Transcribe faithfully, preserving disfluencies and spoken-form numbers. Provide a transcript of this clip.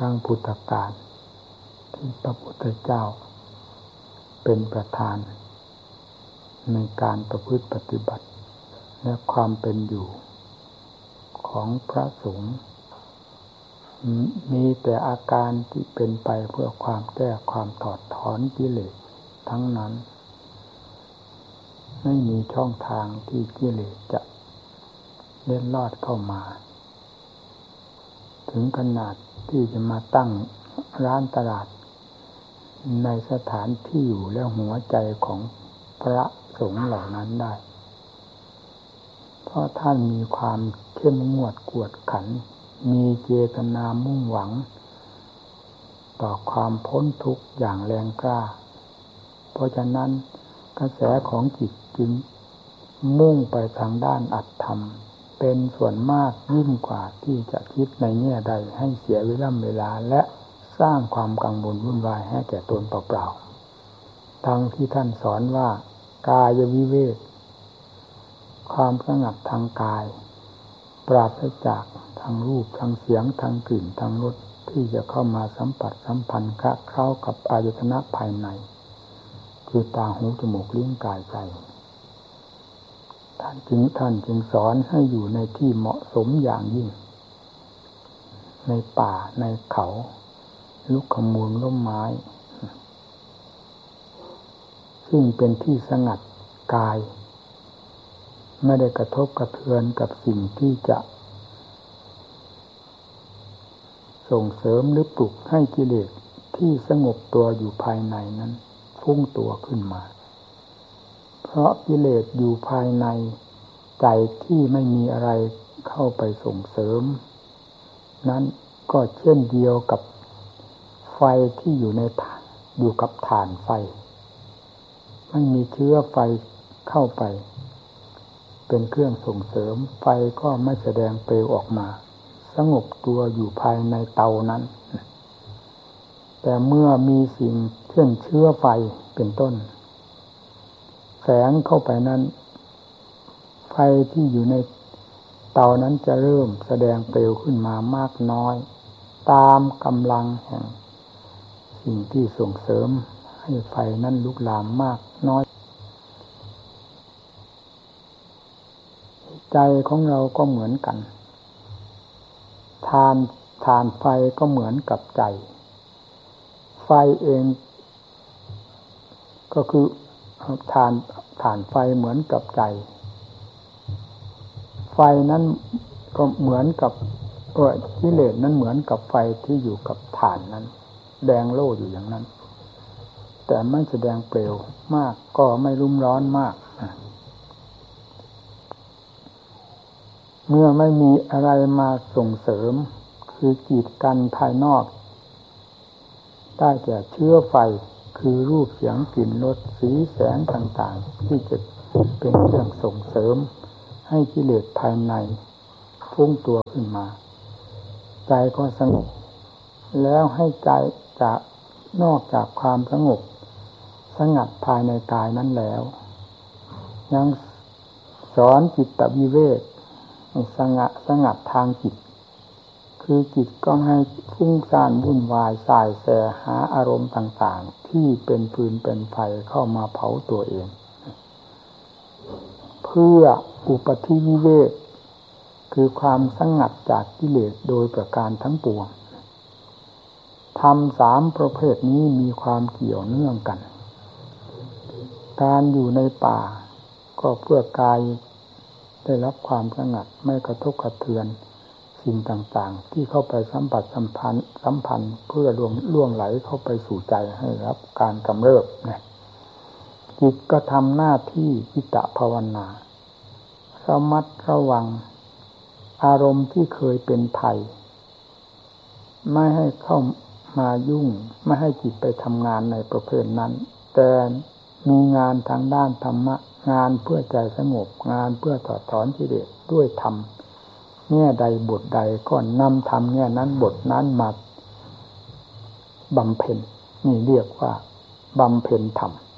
รั้งพุทธกาลที่พระพุทธเจ้าเป็นประธานในการประพฤติปฏิบัติและความเป็นอยู่ของพระสงฆ์มีแต่อาการที่เป็นไปเพื่อความแก้ความถอดถอนกิเลสทั้งนั้นไม่มีช่องทางที่กิเลสจะเล็ดลอดเข้ามาถึงขนาดที่จะมาตั้งร้านตลาดในสถานที่อยู่และหัวใจของพระสงฆ์เหล่านั้นได้เพราะท่านมีความเข้มงวดกวดขันมีเจตนามุ่งหวังต่อความพ้นทุกข์อย่างแรงกล้าเพราะฉะนั้นกระแสของจิตจึงมุ่งไปทางด้านอัตธรรมเป็นส่วนมากยิ่งกว่าที่จะคิดในแง่ใดให้เสียเวลาเวลาและสร้างความกังวลวุ่นวายให้แก่ตนเปล่าๆทั้งที่ท่านสอนว่ากายวิเวกความสงบทางกายปราศจากทางรูปทางเสียงทางกลิ่นทางรสที่จะเข้ามาสัมผัสสัมพันธ์คะเข้ากับอายตนะภายในคือตาหูจมูกลิ้นกายใจท่านจึงท่านจึงสอนให้อยู่ในที่เหมาะสมอย่างยิ่งในป่าในเขาลุกขมูลล้มไม้ซึ่งเป็นที่สงัดกายไม่ได้กระทบกระเทือนกับสิ่งที่จะส่งเสริมหรือปลุกให้กิเลสที่สงบตัวอยู่ภายในนั้นฟุ้งตัวขึ้นมาเพราะกิเลสอยู่ภายในใจที่ไม่มีอะไรเข้าไปส่งเสริมนั้นก็เช่นเดียวกับไฟที่อยู่ในอยู่กับถ่านไฟไม่มีเชื้อไฟเข้าไปเป็นเครื่องส่งเสริมไฟก็ไม่แสดงเปลวออกมาสงบตัวอยู่ภายในเตานั้นแต่เมื่อมีสิ่งเช่นเชื้อไฟเป็นต้นแฝงเข้าไปนั้นไฟที่อยู่ในเตานั้นจะเริ่มแสดงเปลวขึ้นมามากน้อยตามกำลังแห่งสิ่งที่ส่งเสริมให้ไฟนั้นลุกลามมากน้อยใจของเราก็เหมือนกันทานทานไฟก็เหมือนกับใจไฟเองก็คือทานทานไฟเหมือนกับใจไฟนั้นก็เหมือนกับกิเลสนั้นเหมือนกับไฟที่อยู่กับถ่านนั้นแดงโล่อยู่อย่างนั้นแต่ไม่แสดงเปลวมากก็ไม่รุ่มร้อนมากเมื่อไม่มีอะไรมาส่งเสริมคือกีดกันภายนอกได้แก่เชื้อไฟคือรูปเสียงกลิ่นรสสีแสงต่างๆที่จะเป็นเครื่องส่งเสริมให้กิเลสภายในฟุ้งตัวขึ้นมาใจก็สงบแล้วให้ใจจากนอกจากความสงบสงัดภายในกายนั้นแล้วยังสอนจิตวิเวกสงัดสงัดทางจิตคือจิตก็ให้ฟุ้งซ่านวุ่นวายสายแสหาอารมณ์ต่างๆที่เป็นฟืนเป็นไฟเข้ามาเผาตัวเองเพื่ออุปธิวิเวกคือความสงัดจากกิเลสโดยประการทั้งปวงธรรมสามประเภทนี้มีความเกี่ยวเนื่องกันการอยู่ในป่าก็เพื่อกายได้รับความสงัดไม่กระทบกระเทือนสิ่งต่างๆที่เข้าไปสัมผัสสัมพันธ์สัมพันธ์เพื่อล่วงล่วงไหลเข้าไปสู่ใจให้รับการกำเริบเนี่ยจิตก็ทำหน้าที่จิตภาวนาระมัดระวังอารมณ์ที่เคยเป็นภัยไม่ให้เข้ามายุ่งไม่ให้จิตไปทำงานในประเภทนั้นแต่มีงานทางด้านธรรมะงานเพื่อใจสงบงานเพื่อถอดถอนกิเลสด้วยธรรมแง่ใดบทใดก็นำธรรมแง่นั้นบทนั้นมาบำเพ็ญนี่เรียกว่าบำเพ็ญธรรม